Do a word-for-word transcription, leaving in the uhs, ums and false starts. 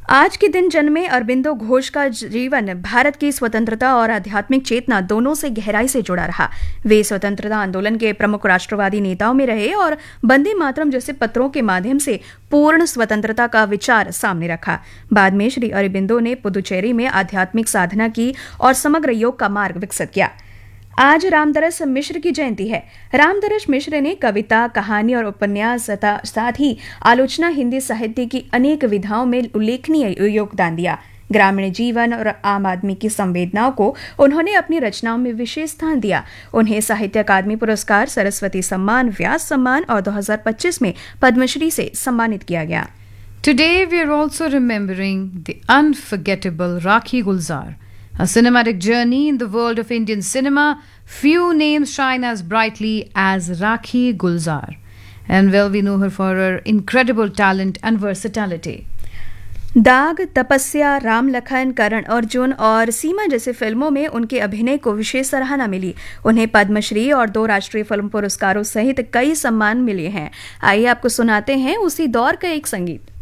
आज के दिन जन्मे अरबिंदो घोष का जीवन भारत की स्वतंत्रता और आध्यात्मिक चेतना दोनों से गहराई से जुड़ा रहा। वे स्वतंत्रता आंदोलन के प्रमुख राष्ट्रवादी नेताओं में रहे और वंदे मातरम जैसे पत्रों के माध्यम से पूर्ण स्वतंत्रता का विचार सामने रखा। बाद में श्री अरबिंदो ने पुदुचेरी में आध्यात्मिक साधना की और समग्र योग का मार्ग विकसित किया। आज रामदरस मिश्र की जयंती है। रामदरस मिश्र ने कविता, कहानी और उपन्यास तथा साथ ही आलोचना हिंदी साहित्य की अनेक विधाओं में उल्लेखनीय योगदान दिया। ग्रामीण जीवन और आम आदमी की संवेदनाओं को उन्होंने अपनी रचनाओं में विशेष स्थान दिया। उन्हें साहित्य अकादमी पुरस्कार, सरस्वती सम्मान, व्यास सम्मान और दो हज़ार पच्चीस में पद्मश्री से सम्मानित किया गया। Today we are also remembering the unforgettable Rakhi Gulzar. A cinematic journey in the world of Indian cinema, few names shine as brightly as Rakhi Gulzar. And well, we know her for her incredible talent and versatility. दाग, तपस्या, राम लखन, करण अर्जुन और सीमा जैसी फिल्मों में उनके अभिनय को विशेष सराहना मिली। उन्हें पद्मश्री और दो राष्ट्रीय फिल्म पुरस्कारों सहित कई सम्मान मिले हैं। आइए आपको सुनाते हैं उसी दौर का एक संगीत।